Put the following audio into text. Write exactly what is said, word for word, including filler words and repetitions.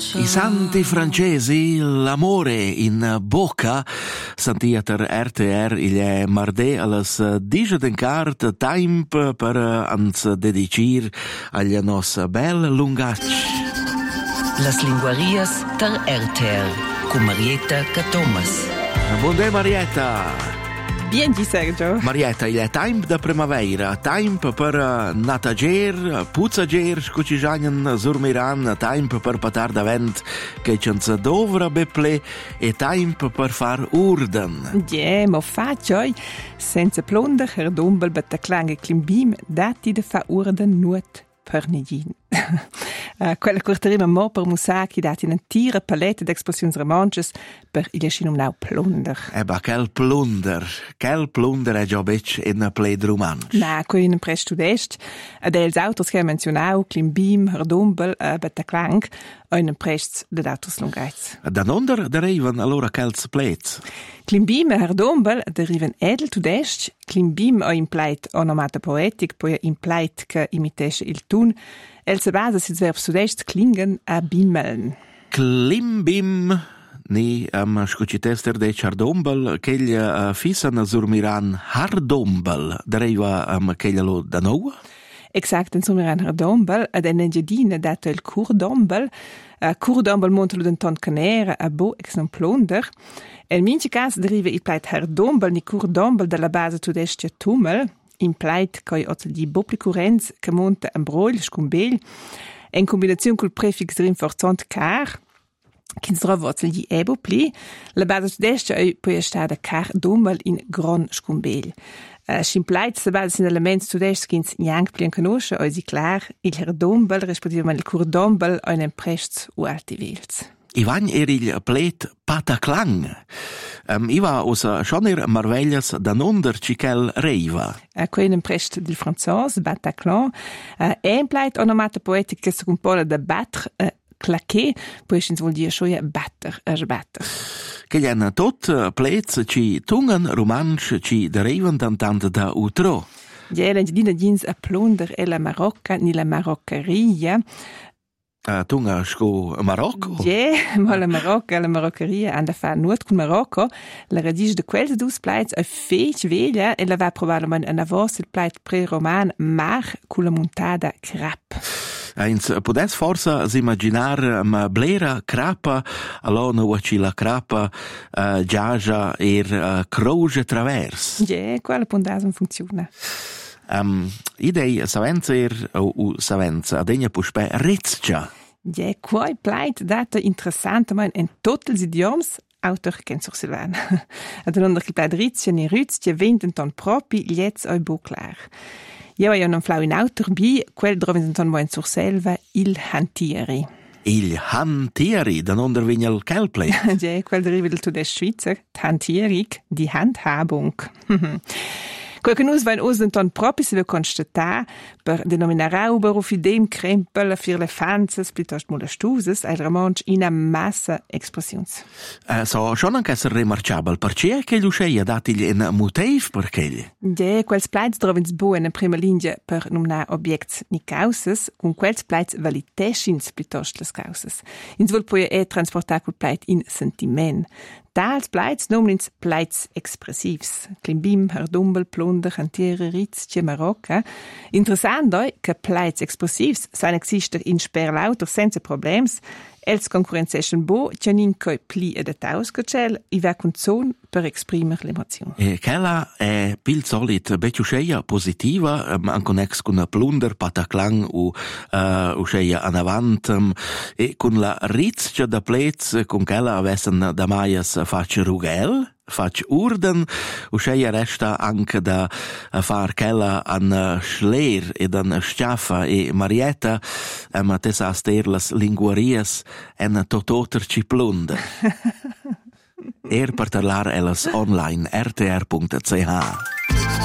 I santi francesi, l'amore in bocca, santiater R T R, il è marde allas dice d'encart, temp per ans dedicir agli nos bel lungac. Las linguarias ter R T R, con Marietta Catomas. Buondì Marietta! Bien di Sergio. Marietta, il è temp da primavera, temp per natager, puzzager, scucigianen surmiran, temp per patar da vent che c'enza dovra beple e temp per far urden. Ja, ma faccio, senza plunder, herdombel, battaclang e klimbim, dati de fa urden nuot per negin. Uh, quella corterima mo per Musaki dati una tira palette d'expressions romances per il schinum nau plunder. Eba, quel plunder, quel plunder è già bec in pled romansch. Na, coi in presto d'est, ad els autos che menzionau, klimbim, herdombel, uh, battaclang, o in prest de autos lungaiz. Dan onder deriven allora quels plets. Klimbim e herdombel deriven edel to d'est, klimbim o impleit onomata poetic, poi impleit che imitesce il tun, els base sils verb sud-est klingen a bimmeln. Klimbim, ni am scucitester de chardombel, ch'egl uh, fissan surmiran hardombel, deriva am ch'egl lo da nou? Exact, in surmiran hardombel, ad en engiadina dato il curdombel, uh, curdombel montelo denton canera, a bo ex non plunder. El mince cas deriva il pleit hardombel ni curdombel dalla base sud-est tummel, impleit coi ozzagli bopli currents che monta un broil scumbel in combinazione col prefix rinforzant car che si trova ozzagli ebopli la base sud-est è poi stata car dombel in gran scumbel uh, impleit la base sin elements sud-est che niang plien conosce o si clar il herdombel rispettivamente il curdombel o in prests o alti vels. Ivan er il plet pataclang. Um, Iva osa schon er marveglias da nonder cikel reiva. Uh, Qui in prest del franzos, Bataclan, uh, ein pleit onomata poetic che si compone da battre, uh, claquer, poi si vuol dire schoia batter, er batter. Che gli hanno tot plets ci tungen romansch ci derivan tantant da utro. Ja, l'engina dins a plunder e la Marocca ni la maroccheria. Uh, tunga sco Marocco? Ja, ma la Marocca, la maroccheria han da far nuot con Marocco. La radice de quels dus pleits è fech veglia e la va probabilmente un avos il pleit pre-roman mar con la montada crap. Eins podes forsa s'imaginar ma blera crapa allora uaci la crapa uh, giaja er uh, croge travers. Ja, quella pondasum funziona. Um, idei savenza er o, o savenza adegna puspe ritzcia. Ja, quai pleit data interessant man in totals idioms autor ken sur Silvan. Ad onder che pleit ritzcia ni ritzcia venten ton propi liets oi bo clar. Ja, ja non flau in autor bi, quel droven ton moen sur selva il hantieri. Il hantieri, dan onder vignal kelple. Ja, quel deriva del tudest Schweizer, hantierig, die Handhabung. Qualche nus va in us denton propi se lo constatar per denominar auber o fidem krempel fir le fanzes plitost molestuses al romansch in a massa expressions. Uh, so, schon anche essere remarciabel, perché che l'usceia datigli in motiv per chegli? Ja, quels pleits drovins bo in prima linea per nomnar objects ni causes, con quels pleits valiteschins plitost les causes. Ins vol poi e transportar quel pleit in sentiment. Tals pleits nomnins pleits expressivs. Klimbim, herdombel, plunder, hantiere, ritztje, Marocca. Interessant è che pleits expressivs sein exister in sperlauter senza problems. Els concurrenzeschen bo, cianin coi pli ed etaus cocel, i va con zon per exprimer l'emozione. E quella è pil solit becciusceia positiva, um, ancon ex con plunder, pataclang u uh, usceia an avant, um, e con la ritzcia da plets, con quella avessen da maias fac rugel, fac urden, usceia resta anche da far quella an schler ed an sciaffa e Marietta, um, tesa aster las linguarias en tototer ci plunder. Er per parlar elas online r t r punto c h.